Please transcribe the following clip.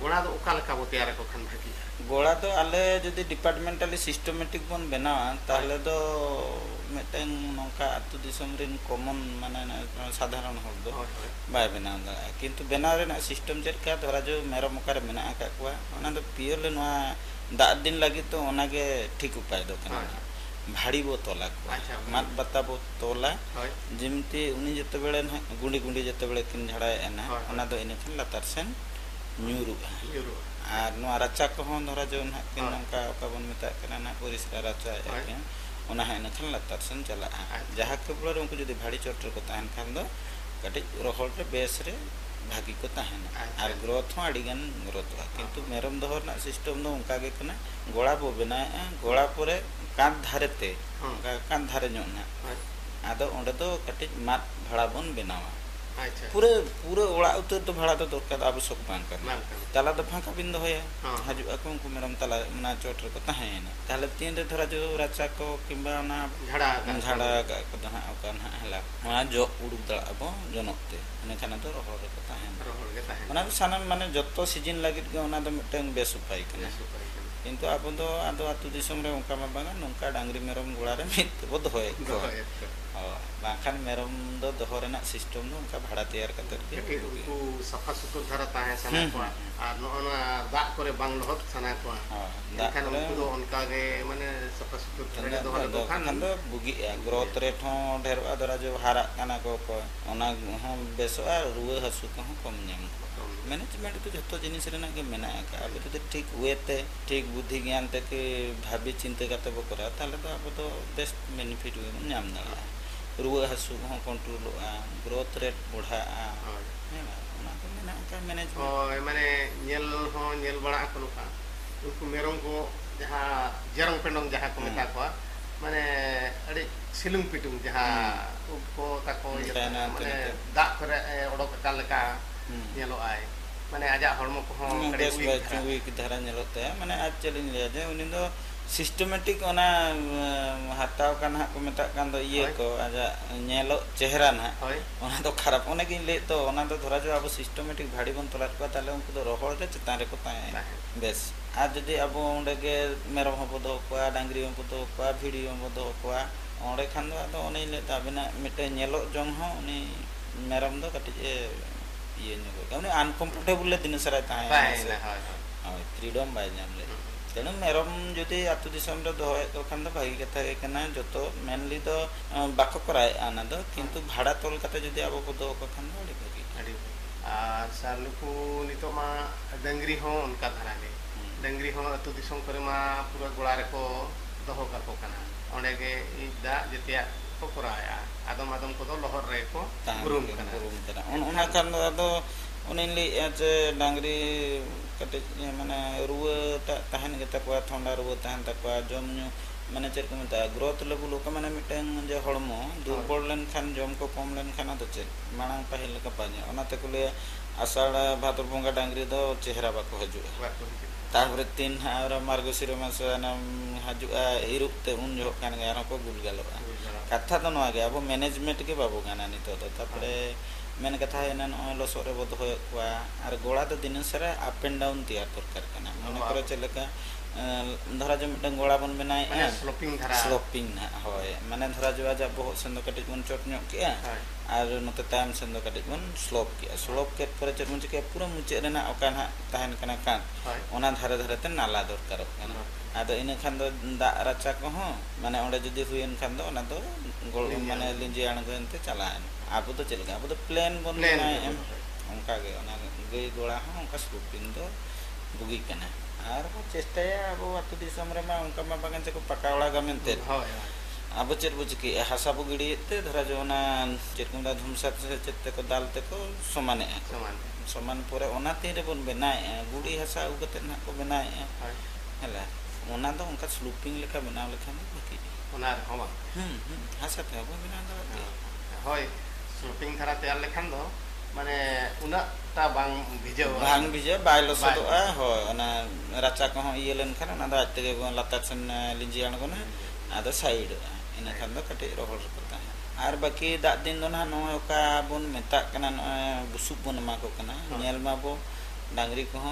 गोड़ा दो उका लका बो तैयार को खान भागी गोड़ा तो आले जदि डिपार्टमेंटली सिस्टमेटिक बन बनावा ताहले तो मिटन नौका अतु दिसम रिन कॉमन माने साधारण हर दो बाय बनाव दा किंतु बनाव रेना सिस्टम चेक का धरा जो मेरा मकार मेना का कुआ ओना तो पियोले नवा दा दिन लगी तो ओना के ठीक उपाय दो कना भाड़ी बो तोला मात बता बो तोला जिमती उनी जते बेले ना गुंडी गुंडी जते बेले किन झड़ा एना ओना दो इने खन लतार सेन न्यूरु और नुआ रचा को हों धरा जो ना किन नंका ओका बन मेता कना ना परिष्कार रचा है ओना है इने खन लतार सेन चला जहां के बोले उनको जदी भाड़ी चोटर को ताहन खान दो कटे रोहल रे बेस रे भागी को ताहन और ग्रोथ हो अडिगन ग्रोथ हो किंतु मेरम दोहर ना सिस्टम दो उनका के कना गोड़ा बो बना गोड़ा परे कांध धारेते कांध धारे नो ना आदो ओंडे दो कटे मात भाड़ा बन बनावा पूरे पूरे ओड़ा उतर तो भाड़ा तो दरकार आवश्यक बांग करना ताला तो फांका बिन दो है हाजु अको उनको मेरम ताला ना चोटर को ताहेन ताले तीन रे धरा जो राचा को किंबा ना झाड़ा को दहा ओका ना हला मा जो उडुक दड़ा अबो जनोते ने खाना तो रोहल रे को ताहेन ओना सानम माने जत्तो सीजन लागित के ओना तो मिटन बेस उपाय कना किंतु आप तो आदो आतु दिसम रे उनका मा बागा नोंका डांगरी मेरम गोड़ा रे मित बो दोय बाखान मेरम दो दोहरे ना सिस्टम नो उनका भाड़ा तैयार करते के उनको सफा सुतर धरा ताहे सना को आ नोना दा करे बांग लहत सना को दाखान उनको दो उनका के माने सफा सुतर धरे दोहरे दो खान दो बुगी ग्रोथ रेट हो ढेर अदरा जो हारा काना को ओना हो बेसो रुए हसु को कम नेम मैनेजमेंट तो जतो जिनिस रे ना के मेना का अब तो ठीक वेते ठीक बुद्धि ज्ञान तक भाबी चिंता करते बो करा ताले तो अब तो बेस्ट बेनिफिट हुए नाम ना रुआ हसु हो कंट्रोल ग्रोथ रेट बढ़ा ओना को मेना का मैनेजमेंट ओ माने नेल हो नेल बड़ा को का उनको मेरम को जहां जरंग पेंडोंग जहां को मेता को माने अड़ी सिलुंग पिटुंग जहां उनको ताको माने दा करे ओडक का लका नेलो आय माने आजा हरमो को हो कड़े चुई की धारा नेलोते माने आज चलिन ले जे उनी दो सिस्टमेटिक ओना हटाव कान हा को मेता कान दो ये को आजा नेलो चेहरा ना ओना तो खराब ओने की ले तो ओना तो धरा जो अब सिस्टमेटिक भाड़ी बन तोला को ताले उनको तो रोहल रे चिता रे को ताए बेस आज जदी अब ओंडे के मेरम हो दो को डांगरी हो दो को भिडी हो दो को ओंडे खान दो ओने ले ताबिना मिटे नेलो जंग हो उनी मेरम दो कटि ये नो उनी अनकंफर्टेबल ले दिन सरा ताए हाय फ्रीडम बाय नाम ले तेणु मेरम जदि आतु दिसम रे दोय तो खान दो भागी कथा के कना जतो मेनली दो बाको कराय आना दो किंतु भाड़ा तोल कते जदि आबो को दो को खान दो भागी आ सालुकु नितो मा डंगरी हो उनका धरा ले डंगरी हो आतु दिसम करे मा पूरा गोड़ा रे को दोहो का को कना ओने के दा जतिया को कराया आदम आदम को दो लोहर रे को गुरुम कना ओना खान दो उनली एज डांगरी कटे माने रुआ ताहन के तकवा ठंडा रुआ ताहन तकवा जम न्यू माने चेक को मता ग्रोथ लेवल को माने मिटन जे हड़मो दुर्बल लन खान जम को कम लन खाना तो चे माना पहले का पानी ओना ते को ले आषाढ़ भाद्र बंगा डांगरी दो चेहरा बाको हजु तापर तीन और मार्गशीर मास हजुआ हिरुते उन जो कान गार को गुलगालो कथा तो नवा गे अब मैनेजमेंट के बाबू गाना नि तो तापर मेन कथा है ना लसो रे बद होय कुआ और गोड़ा तो दिन सारा अप एंड डाउन तैयार दरकार कना मन करे चलेका धरा जो मिटन गोड़ा बन बनाए माने स्लोपिंग ना होय माने धरा जो आजा बहुत संदो कटि बन चोट न्यो के और नते टाइम संदो कटि बन स्लोप के पर चोट मुचे के पूरा मुचे रेना ओका ना ताहन कना कान ओना धारे धारे ते नाला दरकार कना आदो इन खान दो दा राचा को हो माने ओंडे जदी हुयन खान दो ओना दो गोल माने लिंजी आणगनते चलान आप तो चल गया अब तो प्लेन बन बनाए उनका के ओना गई गोड़ा हो उनका स्लोपिंग दो बुगी कना और वो चेष्टा है अब आतु दिसम रे मा उनका मा बागन से को पकावड़ा गमेनते अब चेर बुझ के हासाबु गिड़ी ते धरा जो ना चेरकुंडा धुमसा से चेते को दालते को समान पूरे ओना तीरे बन बनाए गुड़ी हासा उगते ना को बनाए हला ओना तो उनका स्लोपिंग लेका बनाव लेखा बाकी ओना हवा हासा ते हो बना दो होय स्लोपिंग धरा तैयार लेखान दो माने उना ता बांग भिजे बायलो सदो हो ना राचा को ये लेन खान ना दा ते लता सन लिंजी आणगो ना आदा साइड इन खान दो कटे रोहल करता है और बाकी दा दिन दो ना नो का बन मेता कना बुसुक बन मा को कना नेल मा बो डांगरी को